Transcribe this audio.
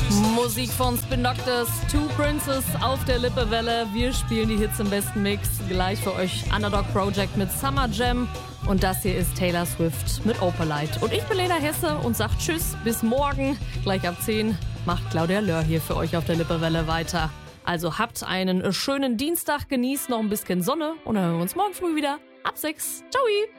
Musik von Spin Doctors, Two Princes auf der Lippewelle. Wir spielen die Hits im besten Mix. Gleich für euch Underdog Project mit Summer Jam. Und das hier ist Taylor Swift mit Opalite. Und ich bin Lena Hesse und sag Tschüss, bis morgen. Gleich ab 10 macht Claudia Löhr hier für euch auf der Lippewelle weiter. Also habt einen schönen Dienstag, genießt noch ein bisschen Sonne und dann hören wir uns morgen früh wieder ab 6. Ciao!